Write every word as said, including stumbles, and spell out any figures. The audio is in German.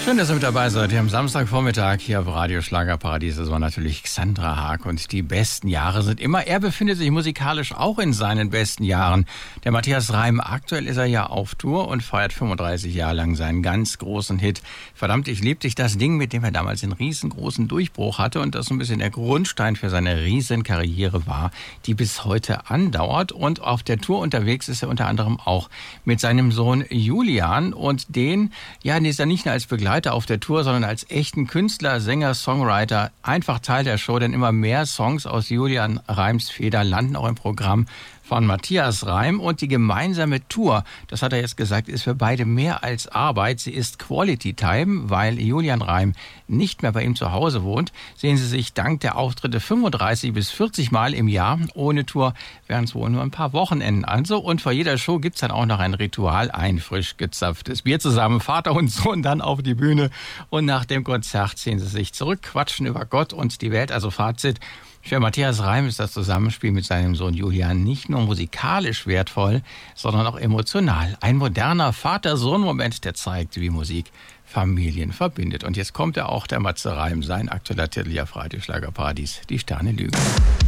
Schön, dass ihr mit dabei seid. Hier am Samstagvormittag hier auf Radio Schlagerparadies. Das war natürlich Xandra Haag und die besten Jahre sind immer. Er befindet sich musikalisch auch in seinen besten Jahren. Der Matthias Reim, aktuell ist er ja auf Tour und feiert fünfunddreißig Jahre lang seinen ganz großen Hit. Verdammt, ich lieb dich, das Ding, mit dem er damals einen riesengroßen Durchbruch hatte und das so ein bisschen der Grundstein für seine Riesenkarriere war, die bis heute andauert. Und auf der Tour unterwegs ist er unter anderem auch mit seinem Sohn Julian und den, ja, ist er nicht nur als Begleiter auf der Tour, sondern als echten Künstler, Sänger, Songwriter, einfach Teil der Show, denn immer mehr Songs aus Julian Reims Feder landen auch im Programm von Matthias Reim und die gemeinsame Tour, das hat er jetzt gesagt, ist für beide mehr als Arbeit. Sie ist Quality Time, weil Julian Reim nicht mehr bei ihm zu Hause wohnt, sehen sie sich dank der Auftritte fünfunddreißig bis vierzig Mal im Jahr. Ohne Tour wären es wohl nur ein paar Wochenenden also. Und vor jeder Show gibt's dann auch noch ein Ritual, ein frisch gezapftes Bier zusammen, Vater und Sohn dann auf die Bühne. Und nach dem Konzert ziehen sie sich zurück, quatschen über Gott und die Welt. Also Fazit: Für Matthias Reim ist das Zusammenspiel mit seinem Sohn Julian nicht nur musikalisch wertvoll, sondern auch emotional. Ein moderner Vater-Sohn-Moment, der zeigt, wie Musik Familien verbindet. Und jetzt kommt ja auch der Matze Reim, sein aktueller Titel hier auf Radio Schlagerparadies, Die Sterne lügen.